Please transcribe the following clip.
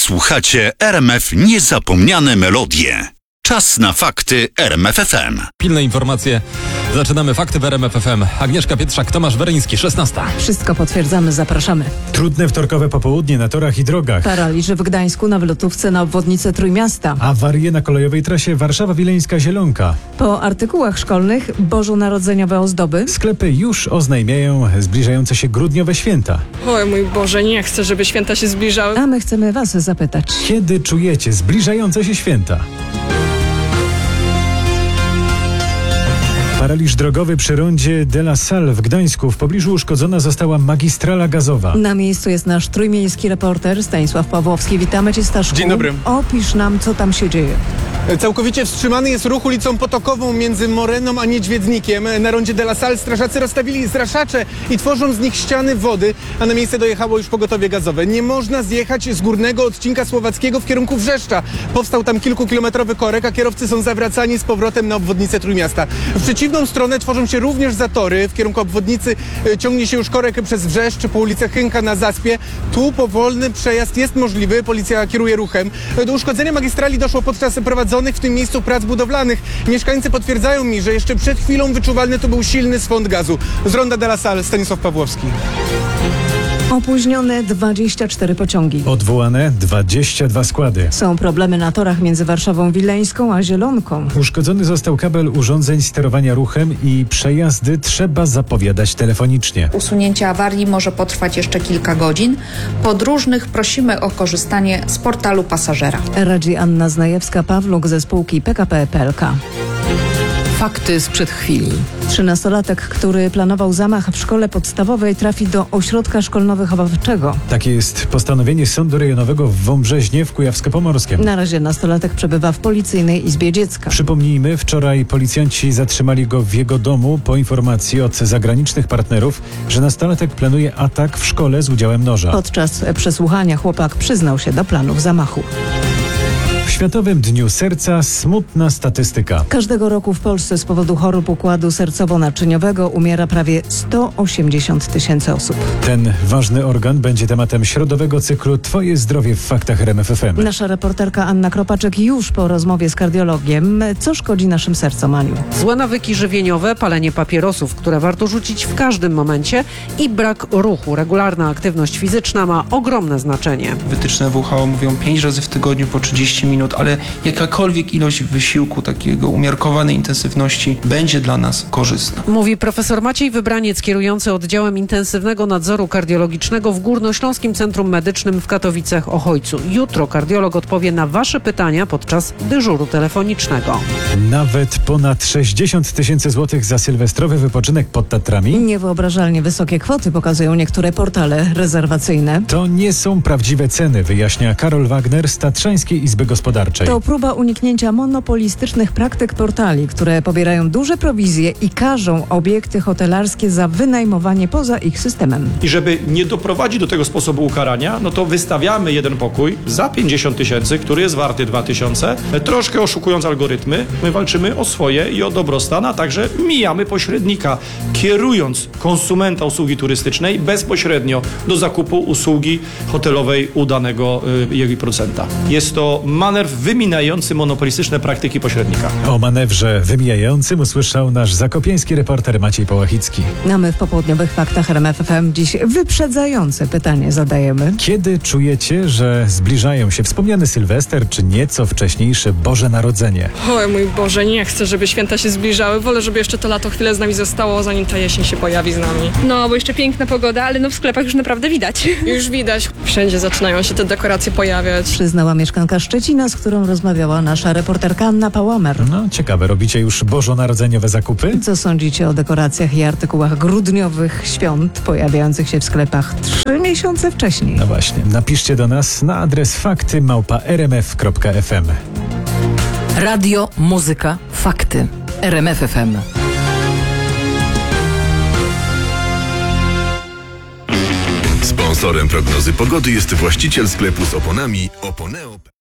Słuchacie RMF Niezapomniane Melodie. Czas na fakty RMF FM. Pilne informacje. Zaczynamy fakty w RMF FM. Agnieszka Pietrzak, Tomasz Weryński, 16. Wszystko potwierdzamy, zapraszamy. Trudne wtorkowe popołudnie na torach i drogach. Paraliż w Gdańsku na wylotówce na obwodnicę Trójmiasta. Awarie na kolejowej trasie Warszawa-Wileńska-Zielonka. Po artykułach szkolnych bożonarodzeniowe ozdoby. Sklepy już oznajmiają zbliżające się grudniowe święta. O mój Boże, nie chcę, żeby święta się zbliżały. A my chcemy Was zapytać. Kiedy czujecie zbliżające się święta? Paraliż drogowy przy rondzie de la Salle w Gdańsku. W pobliżu uszkodzona została magistrala gazowa. Na miejscu jest nasz trójmiejski reporter Stanisław Pawłowski. Witamy Cię, Staszku. Dzień dobry. Opisz nam, co tam się dzieje. Całkowicie wstrzymany jest ruch ulicą Potokową między Moreną a Niedźwiedzidnikiem. Na rondzie de la Salle strażacy rozstawili zraszacze i tworzą z nich ściany wody, a na miejsce dojechało już pogotowie gazowe. Nie można zjechać z górnego odcinka Słowackiego w kierunku Wrzeszcza. Powstał tam kilkukilometrowy korek, a kierowcy są zawracani z powrotem na obwodnicę Trójmiasta. W przeciwną stronę tworzą się również zatory. W kierunku obwodnicy ciągnie się już korek przez Wrzeszcz po ulicę Chynka na Zaspie. Tu powolny przejazd jest możliwy. Policja kieruje ruchem. Do uszkodzenia magistrali doszło podczas prowadzonych w tym miejscu prac budowlanych. Mieszkańcy potwierdzają mi, że jeszcze przed chwilą wyczuwalny to był silny swąd gazu. Z ronda de la Salle, Stanisław Pawłowski. Opóźnione 24 pociągi. Odwołane 22 składy. Są problemy na torach między Warszawą Wileńską a Zielonką. Uszkodzony został kabel urządzeń sterowania ruchem i przejazdy trzeba zapowiadać telefonicznie. Usunięcie awarii może potrwać jeszcze kilka godzin. Podróżnych prosimy o korzystanie z portalu pasażera. Radzi Anna Znajewska-Pawluk ze spółki PKP PLK. Fakty sprzed chwili. 13-latek, który planował zamach w szkole podstawowej, trafi do ośrodka szkolno-wychowawczego. Takie jest postanowienie Sądu Rejonowego w Wąbrzeźnie w Kujawsko-Pomorskiem. Na razie nastolatek przebywa w policyjnej izbie dziecka. Przypomnijmy, wczoraj policjanci zatrzymali go w jego domu po informacji od zagranicznych partnerów, że nastolatek planuje atak w szkole z udziałem noża. Podczas przesłuchania chłopak przyznał się do planów zamachu. W Światowym Dniu Serca smutna statystyka. Każdego roku w Polsce z powodu chorób układu sercowo-naczyniowego umiera prawie 180 000 osób. Ten ważny organ będzie tematem środowego cyklu Twoje zdrowie w faktach RMF FM. Nasza reporterka Anna Kropaczek już po rozmowie z kardiologiem. Co szkodzi naszym sercom, Aniu? Złe nawyki żywieniowe, palenie papierosów, które warto rzucić w każdym momencie i brak ruchu. Regularna aktywność fizyczna ma ogromne znaczenie. Wytyczne WHO mówią 5 razy w tygodniu po 30 minut, ale jakakolwiek ilość wysiłku, takiego umiarkowanej intensywności będzie dla nas korzystna. Mówi profesor Maciej Wybraniec, kierujący oddziałem intensywnego nadzoru kardiologicznego w Górnośląskim Centrum Medycznym w Katowicach-Ochojcu. Jutro kardiolog odpowie na Wasze pytania podczas dyżuru telefonicznego. Nawet ponad 60 000 złotych za sylwestrowy wypoczynek pod Tatrami? Niewyobrażalnie wysokie kwoty pokazują niektóre portale rezerwacyjne. To nie są prawdziwe ceny, wyjaśnia Karol Wagner z Tatrzańskiej Izby Gospodarczej. To próba uniknięcia monopolistycznych praktyk portali, które pobierają duże prowizje i karzą obiekty hotelarskie za wynajmowanie poza ich systemem. I żeby nie doprowadzić do tego sposobu ukarania, no to wystawiamy jeden pokój za 50 000, który jest warty 2000, troszkę oszukując algorytmy. My walczymy o swoje i o dobrostan, a także mijamy pośrednika, kierując konsumenta usługi turystycznej bezpośrednio do zakupu usługi hotelowej u danego jej producenta. Jest to manewr wyminający monopolistyczne praktyki pośrednika. O manewrze wymijającym usłyszał nasz zakopiański reporter Maciej Połachicki. A my w popołudniowych faktach RMF FM dziś wyprzedzające pytanie zadajemy. Kiedy czujecie, że zbliżają się wspomniany Sylwester, czy nieco wcześniejsze Boże Narodzenie? O mój Boże, nie chcę, żeby święta się zbliżały. Wolę, żeby jeszcze to lato chwilę z nami zostało, zanim ta jesień się pojawi z nami. No, bo jeszcze piękna pogoda, ale no w sklepach już naprawdę widać. Już widać, wszędzie zaczynają się te dekoracje pojawiać. Przyznała mieszkanka Szczecina, z którą rozmawiała nasza reporterka Anna Pałamer. No, ciekawe, robicie już bożonarodzeniowe zakupy? Co sądzicie o dekoracjach i artykułach grudniowych świąt pojawiających się w sklepach 3 miesiące wcześniej? No właśnie, napiszcie do nas na adres fakty@rmf.fm. Radio, muzyka, fakty. RMF FM. Sponsorem prognozy pogody jest właściciel sklepu z oponami Oponeo.